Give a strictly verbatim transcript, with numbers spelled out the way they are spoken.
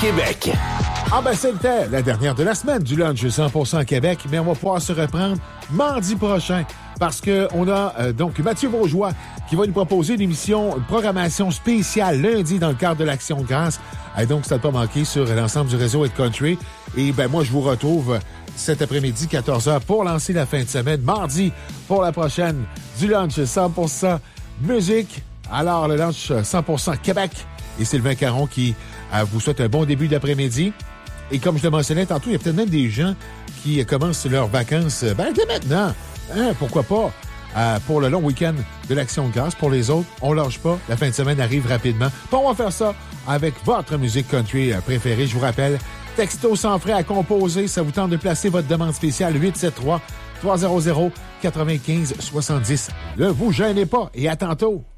Québec. Ah ben c'était la dernière de la semaine du lunch cent pour cent Québec, mais on va pouvoir se reprendre mardi prochain parce que on a euh, donc Mathieu Vaugeois qui va nous proposer une émission, une programmation spéciale lundi dans le cadre de l'Action de grâce. Et donc, ça ne pas manquer sur l'ensemble du réseau Hit Country. Et ben moi, je vous retrouve cet après-midi, quatorze heures, pour lancer la fin de semaine. Mardi, pour la prochaine, du lunch cent pour cent musique. Alors, le lunch cent pour cent Québec. Et Sylvain Caron qui euh, vous souhaite un bon début d'après-midi. Et comme je le mentionnais tantôt, il y a peut-être même des gens qui commencent leurs vacances, ben, dès maintenant. Hein, pourquoi pas? Euh, pour le long week-end de l'Action de grâce. Pour les autres, on lâche pas. La fin de semaine arrive rapidement. Puis on va faire ça avec votre musique country préférée. Je vous rappelle, texto sans frais à composer. Ça vous tente de placer votre demande spéciale huit sept trois, trois zéro zéro, neuf cinq six zéro. Ne vous gênez pas et à tantôt.